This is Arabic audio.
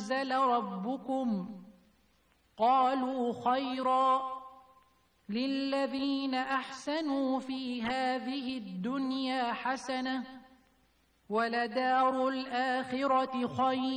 أنزل ربكم؟ قالوا خيرا. للذين أحسنوا في هذه الدنيا حسنة ولدار الآخرة خير